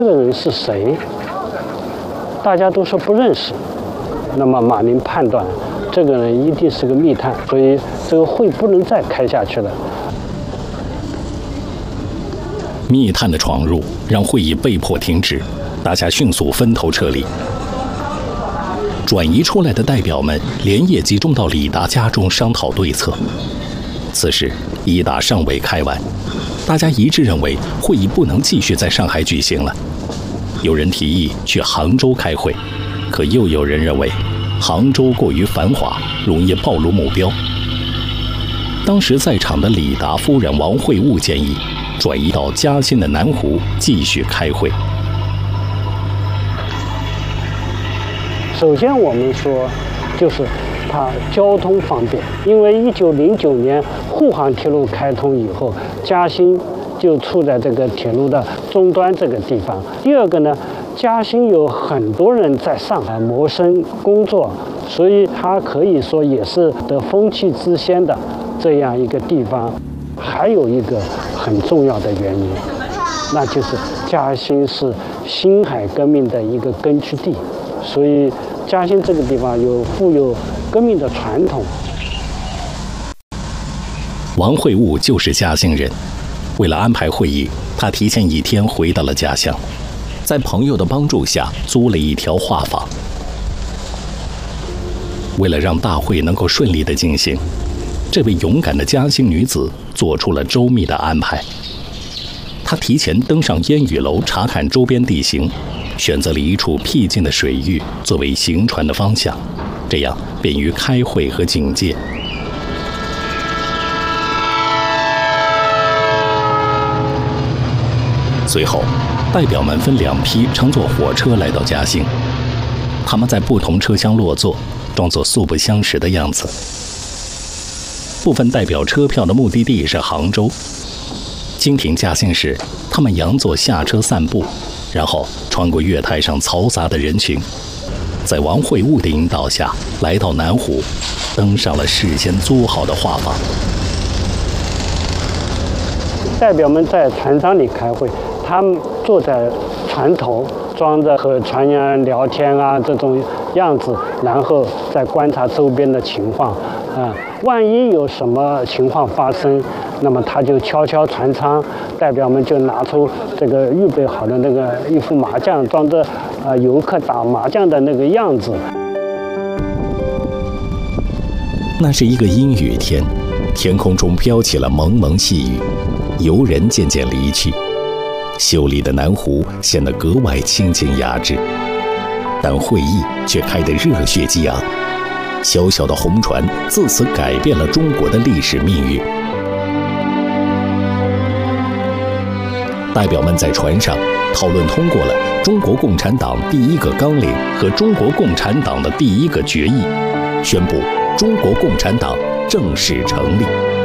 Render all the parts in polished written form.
这个人是谁？大家都说不认识。那么马林判断，这个人一定是个密探，所以这个会不能再开下去了。 密探的闯入让会议被迫停止，大家迅速分头撤离。转移出来的代表们连夜集中到李达家中商讨对策。此时一打尚未开完，大家一致认为会议不能继续在上海举行了。有人提议去杭州开会，可又有人认为杭州过于繁华，容易暴露目标。当时在场的李达夫人王会悟建议转移到嘉兴的南湖继续开会。 首先我们说，就是它交通方便，因为1909年沪杭铁路开通以后，嘉兴就处在这个铁路的终端这个地方。第二个呢，嘉兴有很多人在上海谋生工作，所以它可以说也是得风气之先的这样一个地方。还有一个很重要的原因，那就是嘉兴是辛亥革命的一个根据地，所以嘉兴这个地方富有革命的传统。 王会悟就是嘉兴人，为了安排会议，他提前1天回到了家乡，在朋友的帮助下租了一条画舫。为了让大会能够顺利地进行，这位勇敢的嘉兴女子做出了周密的安排。她提前登上烟雨楼查看周边地形，选择了一处僻静的水域作为行船的方向，这样便于开会和警戒。随后，代表们分2批乘坐火车来到嘉兴，他们在不同车厢落座，装作素不相识的样子。部分代表车票的目的地是杭州。经停嘉兴时，他们佯作下车散步，然后穿过月台上嘈杂的人群，在王会悟的引导下，来到南湖，登上了事先租好的画舫。 代表们在船舱里开会，他们坐在船头，装着和船员聊天啊这种样子，然后再观察周边的情况。万一有什么情况发生，那么他就敲敲船舱，代表们就拿出这个预备好的那个一副麻将，装着游客打麻将的那个样子。 那是一个阴雨天，天空中飘起了蒙蒙细雨，游人渐渐离去，秀丽的南湖显得格外清静雅致。但会议却开得热血激昂，小小的红船自此改变了中国的历史命运。代表们在船上讨论通过了中国共产党第1个纲领和中国共产党的第1个决议，宣布中国共产党正式成立。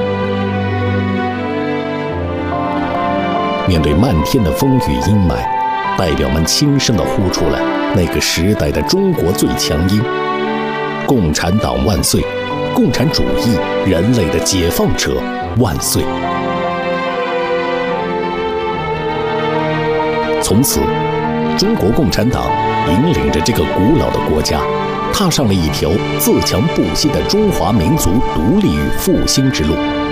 面对漫天的风雨阴霾，代表们轻声地呼出了那个时代的中国最强音：共产党万岁！共产主义，人类的解放者万岁！从此，中国共产党引领着这个古老的国家，踏上了一条自强不息的中华民族独立与复兴之路。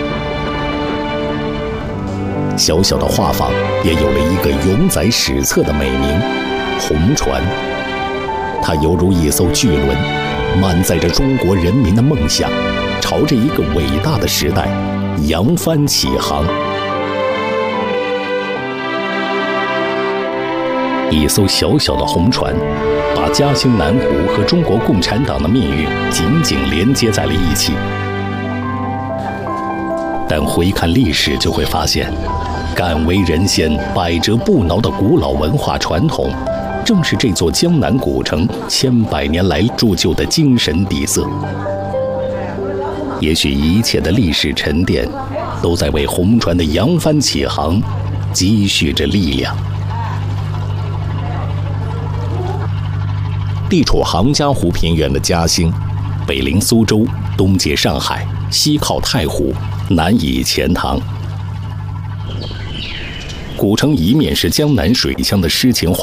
小小的画舫也有了一个永载史册的美名——红船。它犹如一艘巨轮，满载着中国人民的梦想，朝着一个伟大的时代扬帆起航。一艘小小的红船，把嘉兴南湖和中国共产党的命运紧紧连接在了一起。但回看历史，就会发现，敢为人先、百折不挠的古老文化传统，正是这座江南古城千百年来铸就的精神底色。也许一切的历史沉淀，都在为红船的扬帆起航积蓄着力量。地处杭嘉湖平原的嘉兴，北临苏州，东接上海，西靠太湖，南倚钱塘。 古称沂勉是江南水乡的诗情画